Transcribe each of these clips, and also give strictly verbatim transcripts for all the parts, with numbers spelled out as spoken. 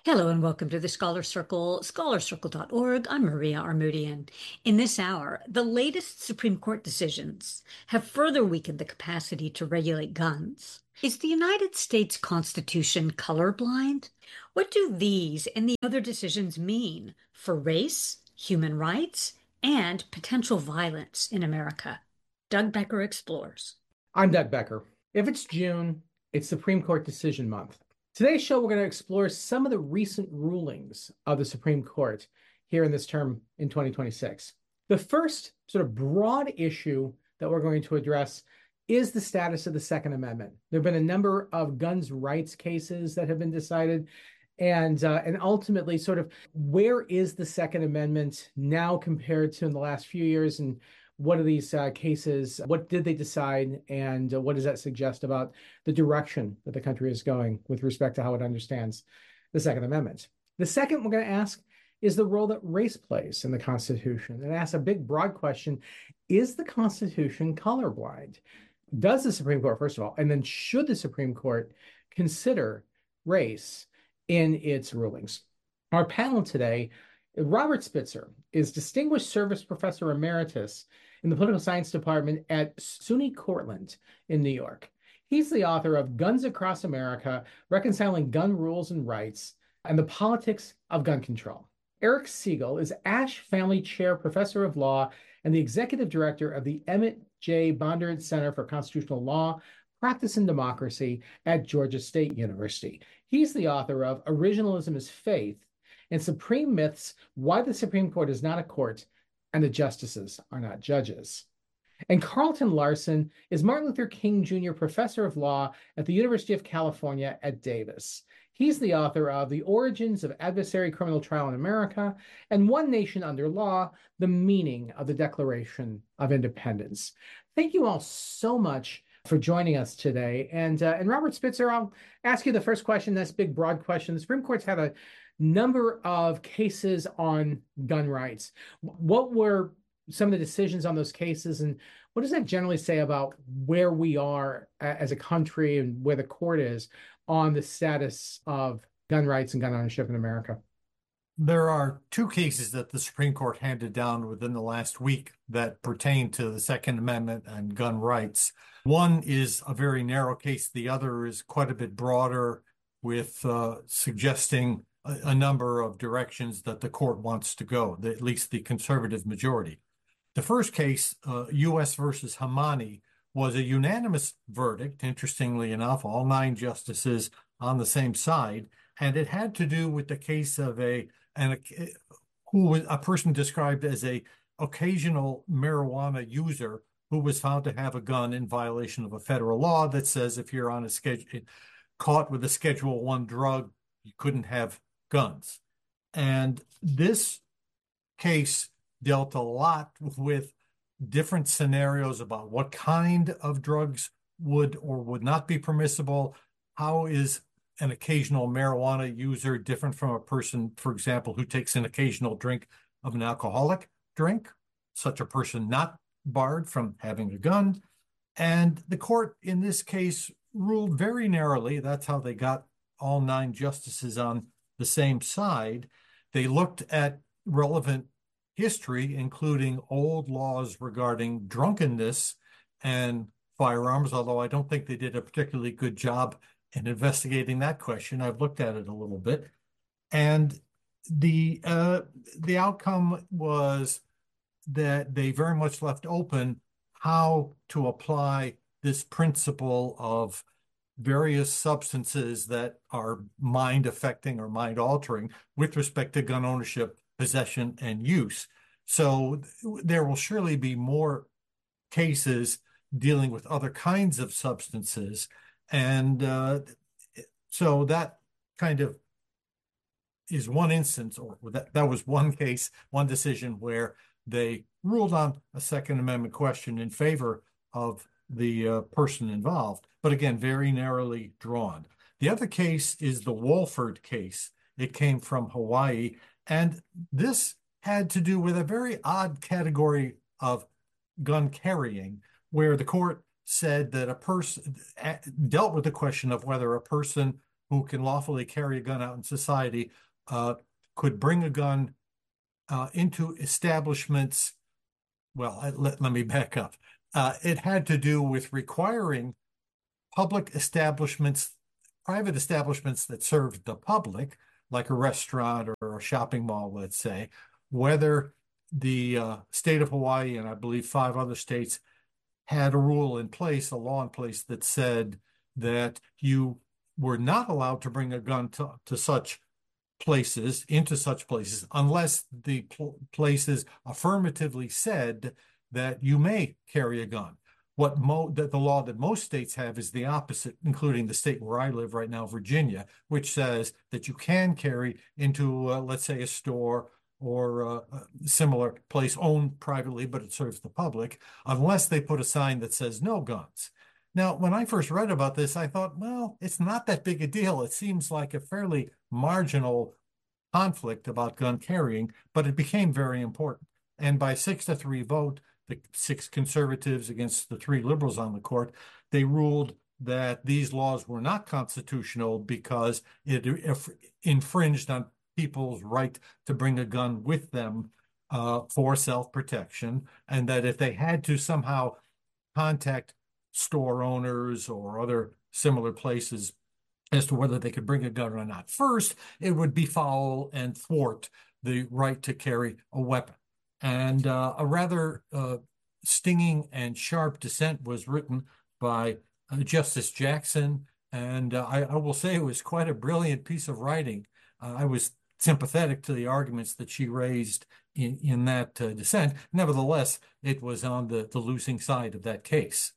Hello and welcome to the Scholar Circle, scholar circle dot org. I'm Maria Armoudian. In this hour, the latest Supreme Court decisions have further weakened the capacity to regulate guns. Is the United States Constitution colorblind? What do these and the other decisions mean for race, human rights, and potential violence in America? Doug Becker explores. I'm Doug Becker. If it's June, it's Supreme Court decision month. Today's show, we're going to explore some of the recent rulings of the Supreme Court here in this term in twenty twenty-six. The first sort of broad issue that we're going to address is the status of the Second Amendment. There have been a number of guns rights cases that have been decided, and uh, and ultimately sort of where is the Second Amendment now compared to in the last few years, and what are these uh, cases? What did they decide? And uh, what does that suggest about the direction that the country is going with respect to how it understands the Second Amendment? The second we're going to ask is the role that race plays in the Constitution, and ask a big, broad question: is the Constitution colorblind? Does the Supreme Court, first of all, and then should the Supreme Court consider race in its rulings? Our panel today: Robert Spitzer is Distinguished Service Professor Emeritus in the Political Science Department at SUNY Cortland in New York. He's the author of Guns Across America, Reconciling Gun Rules and Rights, and the Politics of Gun Control. Eric Segal is Ashe Family Chair Professor of Law and the Executive Director of the Emmett J. Bondurant Center for Constitutional Law, Practice and Democracy at Georgia State University. He's the author of Originalism is Faith and Supreme Myths: Why the Supreme Court is Not a Court and the Justices Are Not Judges. And Carlton Larson is Martin Luther King Junior Professor of Law at the University of California at Davis. He's the author of The Origins of Adversary Criminal Trial in America and One Nation Under Law: The Meaning of the Declaration of Independence. Thank you all so much for joining us today. And, uh, and Robert Spitzer, I'll ask you the first question, this big, broad question. The Supreme Court's had a number of cases on gun rights. What were some of the decisions on those cases, and what does that generally say about where we are as a country and where the court is on the status of gun rights and gun ownership in America? There are two cases that the Supreme Court handed down within the last week that pertain to the Second Amendment and gun rights. One is a very narrow case. The other is quite a bit broader, with uh, suggesting a, a number of directions that the court wants to go, the, at least the conservative majority. The first case, uh, U S versus Hamani, was a unanimous verdict, interestingly enough, all nine justices on the same side, and it had to do with the case of a, an, a who was a person described as a occasional marijuana user who was found to have a gun in violation of a federal law that says if you're on a schedule, caught with a Schedule One drug, you couldn't have guns. And this case dealt a lot with different scenarios about what kind of drugs would or would not be permissible. How is an occasional marijuana user different from a person, for example, who takes an occasional drink of an alcoholic drink? Such a person not barred from having a gun. And the court in this case ruled very narrowly. That's how they got all nine justices on the same side. They looked at relevant history, including old laws regarding drunkenness and firearms, although I don't think they did a particularly good job in investigating that question. I've looked at it a little bit. And the uh, the outcome was that they very much left open how to apply this principle of various substances that are mind affecting or mind altering with respect to gun ownership, possession, and use. So there will surely be more cases dealing with other kinds of substances. And uh, so that kind of is one instance, or that, that was one case, one decision where they ruled on a Second Amendment question in favor of the uh, person involved, but again, very narrowly drawn. The other case is the Wolford case. It came from Hawaii, and this had to do with a very odd category of gun carrying, where the court said that a person dealt with the question of whether a person who can lawfully carry a gun out in society uh, could bring a gun uh, into establishments. Well, let, let me back up. Uh, it had to do with requiring public establishments, private establishments that served the public, like a restaurant or a shopping mall, let's say, whether the uh, state of Hawaii and I believe five other states had a rule in place, a law in place that said that you were not allowed to bring a gun to, to such places, into such places, unless the pl places affirmatively said that you may carry a gun. What mo that the law that most states have is the opposite, including the state where I live right now, Virginia, which says that you can carry into, uh, let's say, a store or uh, a similar place owned privately, but it serves the public, unless they put a sign that says no guns. Now, when I first read about this, I thought, well, it's not that big a deal. It seems like a fairly marginal conflict about gun carrying, but it became very important. And by six to three vote, the six conservatives against the three liberals on the court, they ruled that these laws were not constitutional because it infringed on people's right to bring a gun with them uh, for self-protection, and that if they had to somehow contact store owners or other similar places as to whether they could bring a gun or not first, it would be foul and thwart the right to carry a weapon. And uh, a rather uh, stinging and sharp dissent was written by uh, Justice Jackson, and uh, I, I will say it was quite a brilliant piece of writing. Uh, I was sympathetic to the arguments that she raised in, in that uh, dissent. Nevertheless, it was on the, the losing side of that case.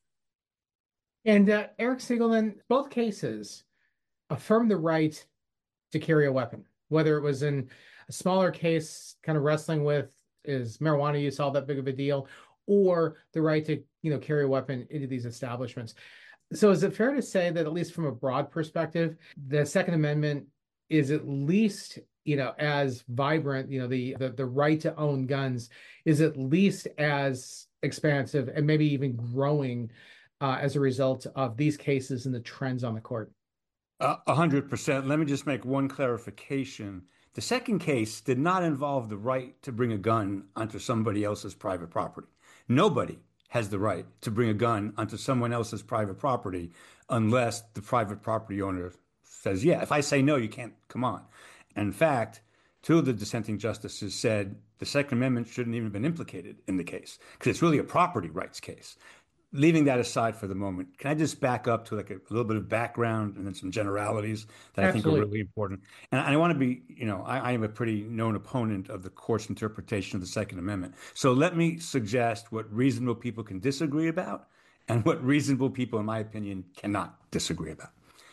And uh, Eric Siegelman, both cases affirmed the right to carry a weapon, whether it was in a smaller case, kind of wrestling with is marijuana use all that big of a deal, or the right to, you know, carry a weapon into these establishments. So is it fair to say that, at least from a broad perspective, the Second Amendment is at least, you know, as vibrant, you know, the, the, the right to own guns is at least as expansive and maybe even growing uh, as a result of these cases and the trends on the court? A uh, hundred percent. Let me just make one clarification. The second case did not involve the right to bring a gun onto somebody else's private property. Nobody has the right to bring a gun onto someone else's private property unless the private property owner says, yeah, if I say no, you can't come on. In fact, two of the dissenting justices said the Second Amendment shouldn't even have been implicated in the case because it's really a property rights case. Leaving that aside for the moment, can I just back up to like a, a little bit of background and then some generalities that Absolutely. I think are really important? And I want to be, you know, I, I am a pretty known opponent of the court's interpretation of the Second Amendment. So let me suggest what reasonable people can disagree about and what reasonable people, in my opinion, cannot disagree about.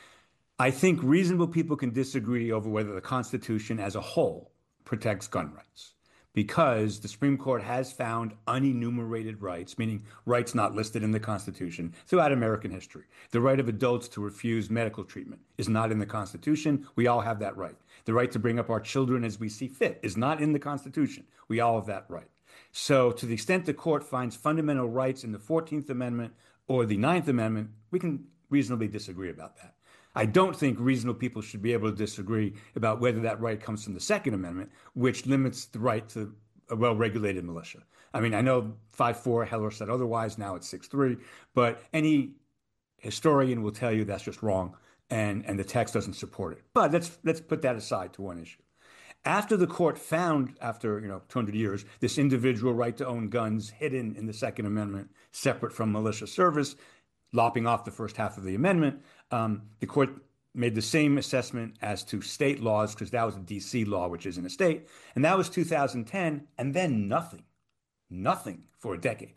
I think reasonable people can disagree over whether the Constitution as a whole protects gun rights, because the Supreme Court has found unenumerated rights, meaning rights not listed in the Constitution, throughout American history. The right of adults to refuse medical treatment is not in the Constitution. We all have that right. The right to bring up our children as we see fit is not in the Constitution. We all have that right. So to the extent the court finds fundamental rights in the fourteenth Amendment or the ninth Amendment, we can reasonably disagree about that. I don't think reasonable people should be able to disagree about whether that right comes from the Second Amendment, which limits the right to a well-regulated militia. I mean, I know five four, Heller said otherwise, now it's six three, but any historian will tell you that's just wrong, and, and the text doesn't support it. But let's, let's put that aside to one issue. After the court found, after you know two hundred years, this individual right to own guns hidden in the Second Amendment, separate from militia service, lopping off the first half of the amendment, um, the court made the same assessment as to state laws, because that was a D C law, which isn't a state. And that was two thousand ten, and then nothing, nothing for a decade.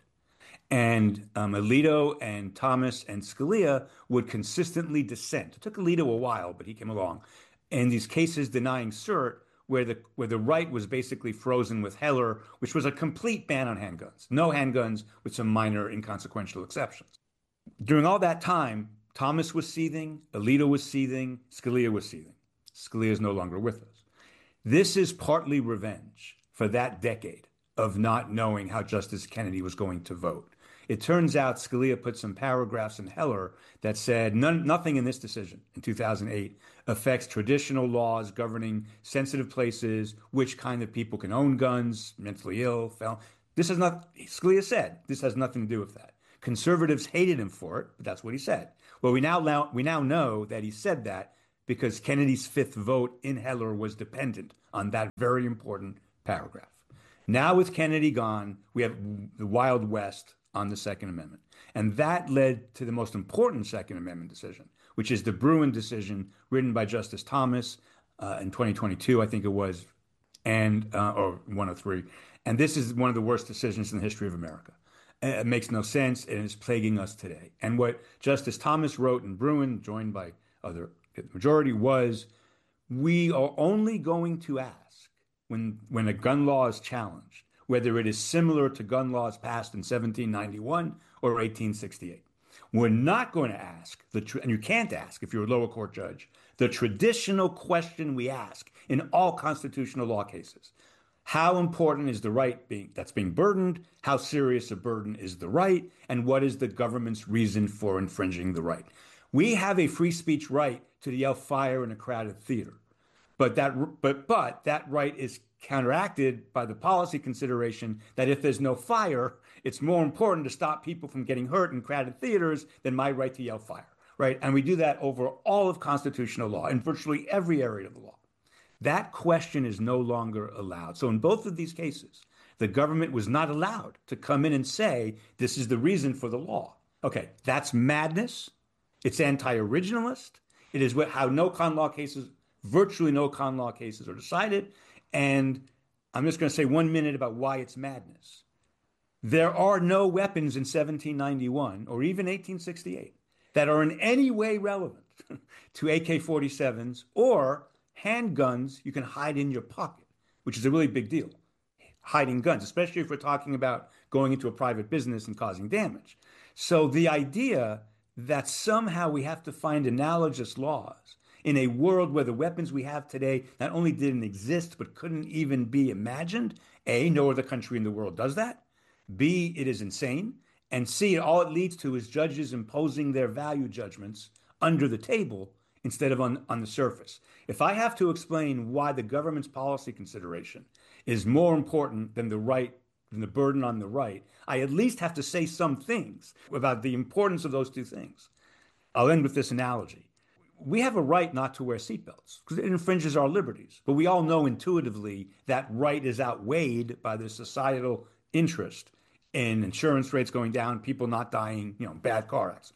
And um, Alito and Thomas and Scalia would consistently dissent. It took Alito a while, but he came along. And these cases denying cert, where the where the right was basically frozen with Heller, which was a complete ban on handguns. No handguns with some minor inconsequential exceptions. During all that time, Thomas was seething, Alito was seething, Scalia was seething. Scalia is no longer with us. This is partly revenge for that decade of not knowing how Justice Kennedy was going to vote. It turns out Scalia put some paragraphs in Heller that said none, nothing in this decision in two thousand eight affects traditional laws governing sensitive places, which kind of people can own guns, mentally ill, fel- This has not, Scalia said, this has nothing to do with that. Conservatives hated him for it, but that's what he said. Well, we now, we now know that he said that because Kennedy's fifth vote in Heller was dependent on that very important paragraph. Now with Kennedy gone, we have the Wild West on the Second Amendment. And that led to the most important Second Amendment decision, which is the Bruen decision written by Justice Thomas uh, in twenty twenty-two, I think it was, and uh, or one oh three. And this is one of the worst decisions in the history of America. It makes no sense, and it's plaguing us today. And what Justice Thomas wrote in Bruen, joined by other majority, was we are only going to ask when when a gun law is challenged, whether it is similar to gun laws passed in seventeen ninety-one or eighteen sixty-eight. We're not going to ask, the tr- and you can't ask if you're a lower court judge, the traditional question we ask in all constitutional law cases. How important is the right being that's being burdened? How serious a burden is the right? And what is the government's reason for infringing the right? We have a free speech right to yell fire in a crowded theater. But that, but, but that right is counteracted by the policy consideration that if there's no fire, it's more important to stop people from getting hurt in crowded theaters than my right to yell fire, right? And we do that over all of constitutional law in virtually every area of the law. That question is no longer allowed. So in both of these cases, the government was not allowed to come in and say, this is the reason for the law. Okay, that's madness. It's anti-originalist. It is what, how no con law cases, virtually no con law cases are decided. And I'm just going to say one minute about why it's madness. There are no weapons in seventeen ninety-one or even eighteen sixty-eight that are in any way relevant to A K forty-sevens or handguns you can hide in your pocket, which is a really big deal. Hiding guns, especially if we're talking about going into a private business and causing damage. So the idea that somehow we have to find analogous laws in a world where the weapons we have today not only didn't exist, but couldn't even be imagined, A, no other country in the world does that. B, it is insane. And C, all it leads to is judges imposing their value judgments under the table instead of on, on the surface. If I have to explain why the government's policy consideration is more important than the right, than the burden on the right, I at least have to say some things about the importance of those two things. I'll end with this analogy. We have a right not to wear seatbelts because it infringes our liberties. But we all know intuitively that right is outweighed by the societal interest in insurance rates going down, people not dying, you know, bad car accidents.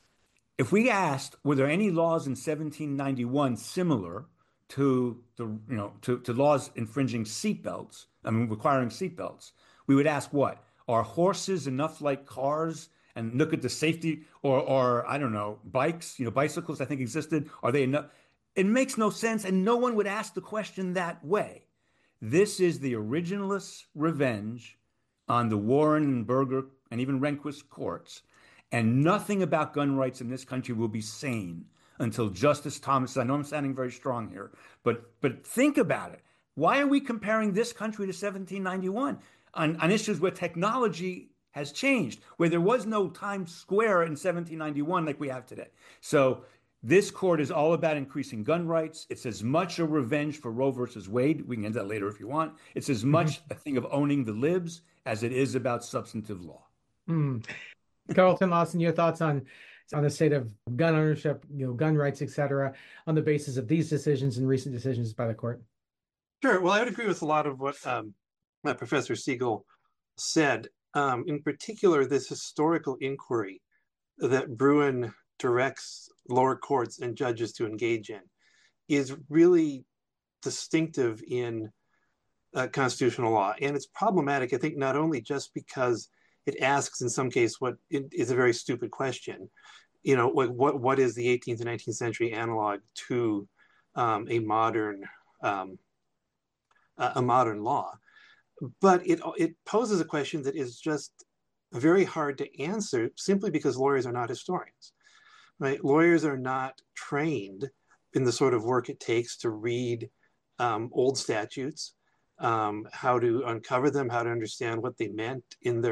If we asked, were there any laws in seventeen ninety-one similar to the, you know, to, to laws infringing seatbelts, I mean, requiring seatbelts, we would ask what? Are horses enough like cars? And look at the safety, or, or I don't know, bikes, you know, bicycles I think existed. Are they enough? It makes no sense, and no one would ask the question that way. This is the originalist revenge on the Warren and Burger and even Rehnquist courts. And nothing about gun rights in this country will be sane until Justice Thomas, I know I'm sounding very strong here, but but think about it. Why are we comparing this country to seventeen ninety-one on, on issues where technology has changed, where there was no Times Square in seventeen ninety-one like we have today? So this court is all about increasing gun rights. It's as much a revenge for Roe versus Wade. We can get that later if you want. It's as much mm-hmm. a thing of owning the libs as it is about substantive law. Mm. Carlton Lawson, your thoughts on on the state of gun ownership, you know, gun rights, et cetera, on the basis of these decisions and recent decisions by the court? Sure. Well, I would agree with a lot of what um, Professor Siegel said. Um, in particular, this historical inquiry that Bruen directs lower courts and judges to engage in is really distinctive in uh, constitutional law. And it's problematic, I think, not only just because it asks in some case what is a very stupid question, you know, like what, what is the eighteenth and nineteenth century analog to um, a modern um, a modern law, but it it poses a question that is just very hard to answer simply because lawyers are not historians, right? Lawyers are not trained in the sort of work it takes to read um, old statutes, um, how to uncover them, how to understand what they meant in their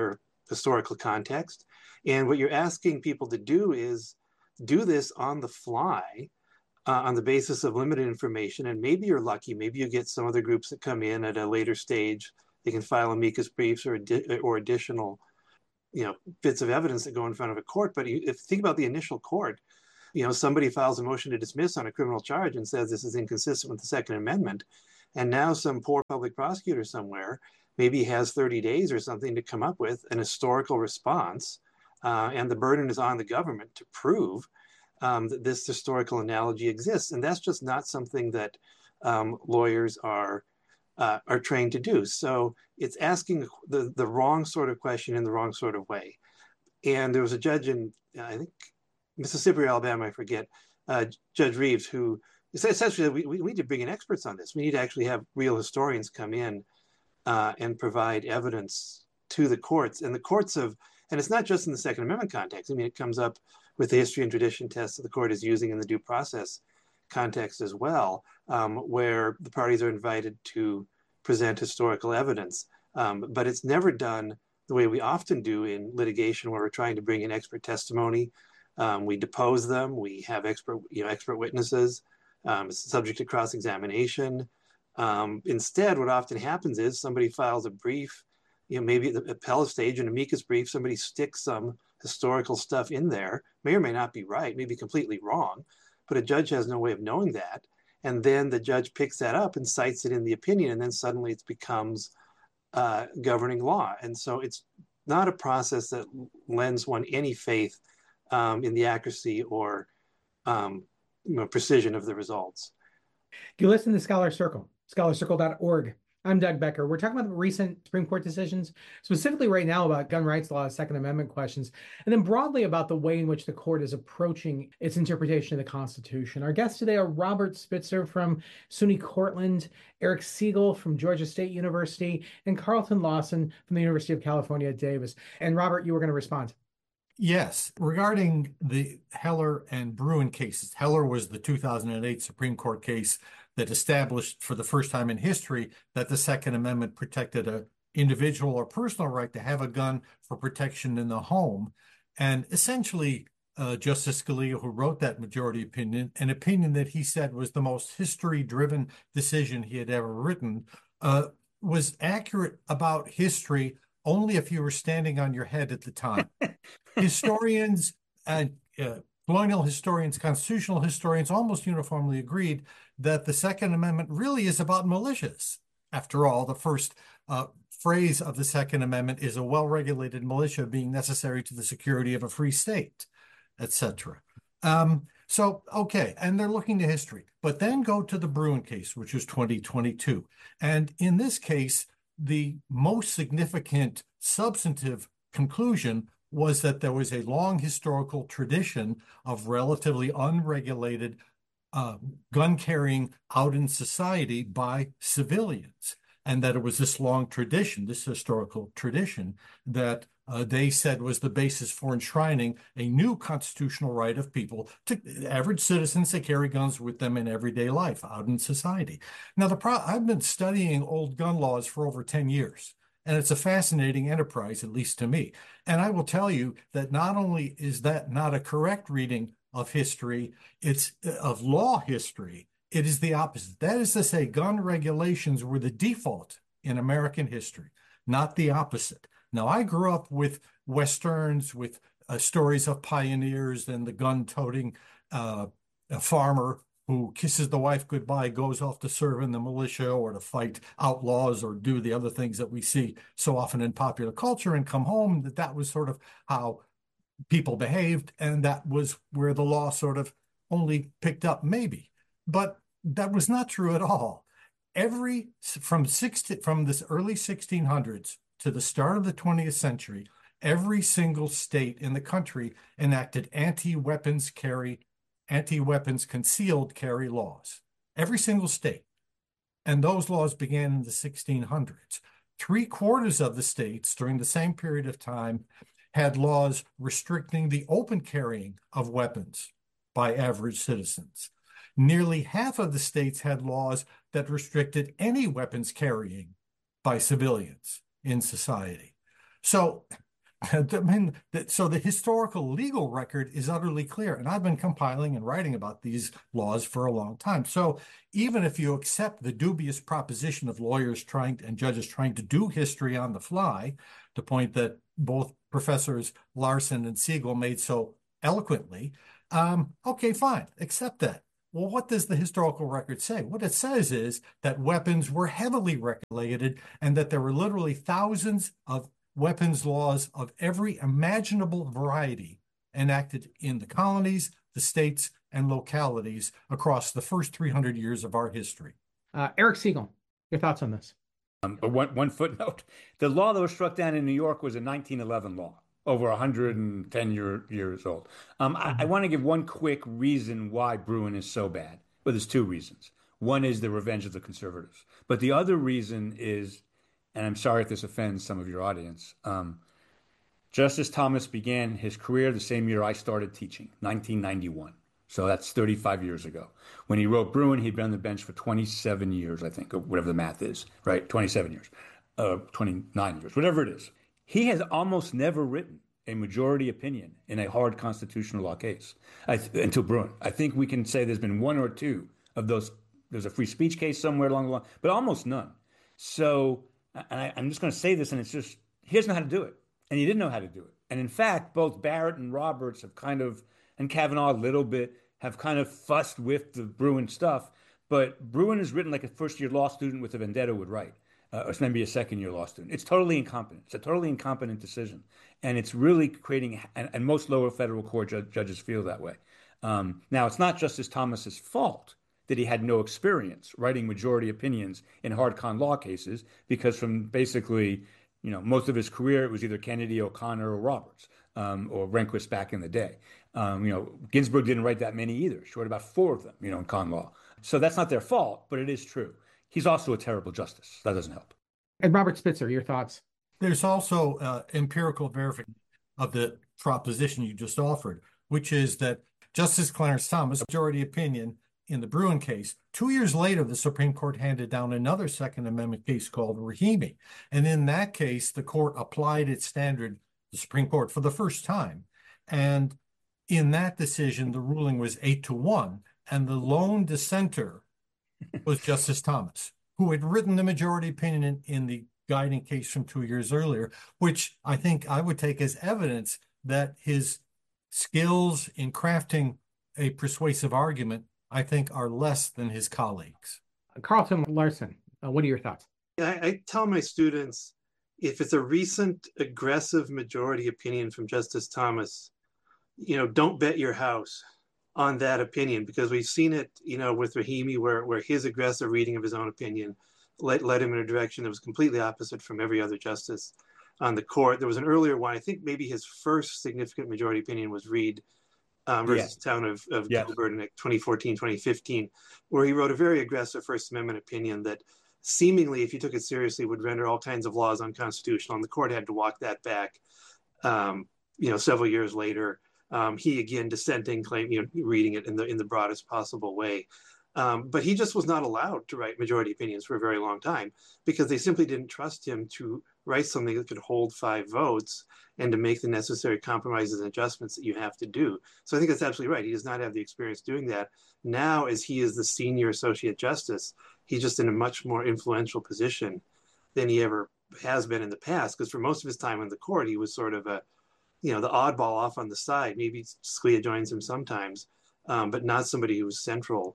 historical context. And what you're asking people to do is do this on the fly, uh, on the basis of limited information. And maybe you're lucky. Maybe you get some other groups that come in at a later stage. They can file amicus briefs or, or additional, you know, bits of evidence that go in front of a court. But if think about the initial court, you know, somebody files a motion to dismiss on a criminal charge and says this is inconsistent with the Second Amendment. And now some poor public prosecutor somewhere maybe has thirty days or something to come up with an historical response. Uh, and the burden is on the government to prove um, that this historical analogy exists. And that's just not something that um, lawyers are uh, are trained to do. So it's asking the, the wrong sort of question in the wrong sort of way. And there was a judge in, I think, Mississippi or Alabama, I forget, uh, Judge Reeves, who essentially we, we need to bring in experts on this. We need to actually have real historians come in uh, and provide evidence to the courts. And the courts have, and it's not just in the Second Amendment context. I mean, it comes up with the history and tradition tests that the court is using in the due process context as well, um, where the parties are invited to present historical evidence. Um, but it's never done the way we often do in litigation, where we're trying to bring in expert testimony. Um, we depose them. We have expert, you know, expert witnesses. Um, it's subject to cross-examination. Um, instead, what often happens is somebody files a brief, you know, maybe at the appellate stage, an amicus brief, somebody sticks some historical stuff in there, may or may not be right, may be completely wrong, but a judge has no way of knowing that. And then the judge picks that up and cites it in the opinion, and then suddenly it becomes uh, governing law. And so it's not a process that lends one any faith um, in the accuracy or um, you know, precision of the results. You listen to Scholar Circle, scholar circle dot org. I'm Doug Becker. We're talking about the recent Supreme Court decisions, specifically right now about gun rights laws, Second Amendment questions, and then broadly about the way in which the court is approaching its interpretation of the Constitution. Our guests today are Robert Spitzer from SUNY Cortland, Eric Siegel from Georgia State University, and Carlton Lawson from the University of California at Davis. And Robert, you were going to respond. Yes, regarding the Heller and Bruen cases. Heller was the two thousand eight Supreme Court case that established for the first time in history that the Second Amendment protected an individual or personal right to have a gun for protection in the home. And essentially, uh, Justice Scalia, who wrote that majority opinion, an opinion that he said was the most history-driven decision he had ever written, uh, was accurate about history only if you were standing on your head at the time. Historians and uh, colonial historians, constitutional historians almost uniformly agreed that the Second Amendment really is about militias. After all, the first uh, phrase of the Second Amendment is a well-regulated militia being necessary to the security of a free state, et cetera. Um, so, okay, and they're looking to history. But then go to the Bruen case, which is twenty twenty-two. And in this case, the most significant substantive conclusion was that there was a long historical tradition of relatively unregulated uh, gun carrying out in society by civilians, and that it was this long tradition, this historical tradition, that uh, they said was the basis for enshrining a new constitutional right of people, to average citizens, to carry guns with them in everyday life out in society. Now, the pro I've been studying old gun laws for over ten years. And it's a fascinating enterprise, at least to me. And I will tell you that not only is that not a correct reading of history, it's of law history, it is the opposite. That is to say, gun regulations were the default in American history, not the opposite. Now, I grew up with Westerns, with uh, stories of pioneers and the gun-toting uh, farmer who kisses the wife goodbye, goes off to serve in the militia or to fight outlaws or do the other things that we see so often in popular culture, and come home, that that was sort of how people behaved, and that was where the law sort of only picked up, maybe. But that was not true at all. Every, from, sixty, from this early sixteen hundreds to the start of the twentieth century, every single state in the country enacted anti-weapons carry anti-weapons concealed carry laws, every single state. And those laws began in the sixteen hundreds. Three quarters of the states during the same period of time had laws restricting the open carrying of weapons by average citizens. Nearly half of the states had laws that restricted any weapons carrying by civilians in society. So I mean, so the historical legal record is utterly clear. And I've been compiling and writing about these laws for a long time. So even if you accept the dubious proposition of lawyers trying and judges trying to do history on the fly, the point that both Professors Larson and Siegel made so eloquently, um, okay, fine, accept that. Well, what does the historical record say? What it says is that weapons were heavily regulated and that there were literally thousands of weapons laws of every imaginable variety enacted in the colonies, the states, and localities across the first three hundred years of our history. Uh, Eric Siegel, your thoughts on this? Um, but one, one footnote, the law that was struck down in New York was a nineteen eleven law, over one hundred ten year, years old. Um, I, I want to give one quick reason why Bruen is so bad. Well, there's two reasons. One is the revenge of the conservatives. But the other reason is, and I'm sorry if this offends some of your audience, um, Justice Thomas began his career the same year I started teaching, nineteen ninety-one. So that's thirty-five years ago. When he wrote Bruen, he'd been on the bench for twenty-seven years, I think, or whatever the math is, right? twenty-seven years, uh, twenty-nine years, whatever it is. He has almost never written a majority opinion in a hard constitutional law case I th- until Bruen. I think we can say there's been one or two of those. There's a free speech case somewhere along the line, but almost none. So and I, I'm just going to say this, and it's just, he doesn't know how to do it. And he didn't know how to do it. And in fact, both Barrett and Roberts have kind of, and Kavanaugh a little bit, have kind of fussed with the Bruen stuff. But Bruen is written like a first-year law student with a vendetta would write, uh, or maybe a second-year law student. It's totally incompetent. It's a totally incompetent decision. And it's really creating, and, and most lower federal court ju- judges feel that way. Um, now, it's not Justice Thomas's fault that he had no experience writing majority opinions in hard con law cases, because from basically, you know, most of his career, it was either Kennedy, O'Connor, or Roberts, um, or Rehnquist back in the day. Um, you know, Ginsburg didn't write that many either. She wrote about four of them, you know, in con law. So that's not their fault, but it is true. He's also a terrible justice. That doesn't help. And Robert Spitzer, your thoughts? There's also uh, empirical verification of the proposition you just offered, which is that Justice Clarence Thomas' majority opinion in the Bruen case, two years later, the Supreme Court handed down another Second Amendment case called Rahimi. And in that case, the court applied its standard, the Supreme Court, for the first time. And in that decision, the ruling was eight to one. And the lone dissenter was Justice Thomas, who had written the majority opinion in, in the guiding case from two years earlier, which I think I would take as evidence that his skills in crafting a persuasive argument, I think, are less than his colleagues. Carlton Larson, uh, what are your thoughts? I, I tell my students, if it's a recent aggressive majority opinion from Justice Thomas, you know, don't bet your house on that opinion, because we've seen it, you know, with Rahimi, where, where his aggressive reading of his own opinion led, led him in a direction that was completely opposite from every other justice on the court. There was an earlier one, I think maybe his first significant majority opinion was Reed um, versus yes. Town of, of yes. Gilbert in twenty fourteen, twenty fifteen, where he wrote a very aggressive First Amendment opinion that seemingly, if you took it seriously, would render all kinds of laws unconstitutional. And the court had to walk that back, um, you know, several years later. Um, he again dissenting, claim, you know, reading it in the in the broadest possible way. Um, but he just was not allowed to write majority opinions for a very long time, because they simply didn't trust him to write something that could hold five votes and to make the necessary compromises and adjustments that you have to do. So I think that's absolutely right. He does not have the experience doing that. Now, as he is the senior associate justice, he's just in a much more influential position than he ever has been in the past, because for most of his time in the court, he was sort of a, you know, the oddball off on the side. Maybe Scalia joins him sometimes, um, but not somebody who was central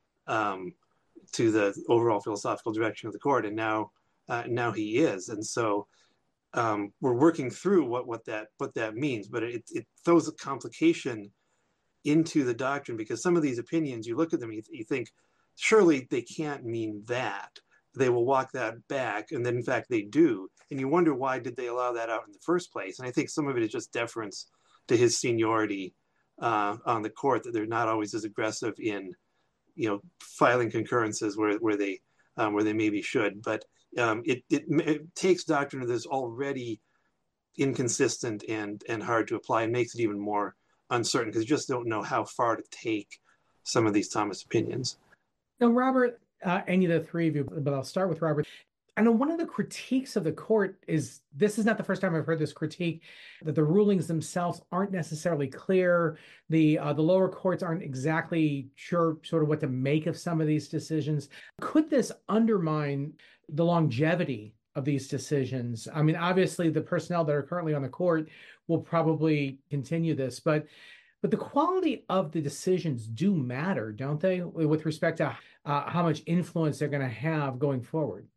um, to the overall philosophical direction of the court. And now, uh, now he is. And so um, we're working through what, what that what that means. But it, it throws a complication into the doctrine, because some of these opinions, you look at them, you, you think, surely they can't mean that. They will walk that back, and then in fact they do. And you wonder, why did they allow that out in the first place? And I think some of it is just deference to his seniority uh, on the court, that they're not always as aggressive in, you know, filing concurrences where where they um, where they maybe should. But um, it, it it takes doctrine that is already inconsistent and and hard to apply, and makes it even more uncertain, because you just don't know how far to take some of these Thomas opinions. Now, Robert, uh, any of the three of you, but I'll start with Robert. And one of the critiques of the court is, this is not the first time I've heard this critique, that the rulings themselves aren't necessarily clear. The uh, the lower courts aren't exactly sure sort of what to make of some of these decisions. Could this undermine the longevity of these decisions? I mean, obviously the personnel that are currently on the court will probably continue this, but but the quality of the decisions do matter, don't they, with respect to uh, how much influence they're going to have going forward?